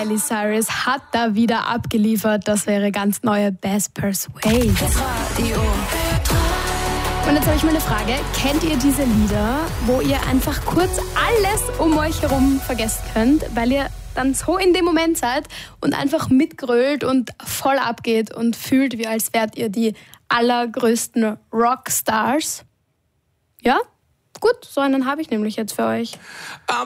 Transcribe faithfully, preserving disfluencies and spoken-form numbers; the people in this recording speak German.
Miley Cyrus hat da wieder abgeliefert. Das wäre ganz neue Best Persuade. Und jetzt habe ich mal eine Frage. Kennt ihr diese Lieder, wo ihr einfach kurz alles um euch herum vergessen könnt, weil ihr dann so in dem Moment seid und einfach mitgrölt und voll abgeht und fühlt, wie als wärt ihr die allergrößten Rockstars? Ja? Gut, so einen habe ich nämlich jetzt für euch.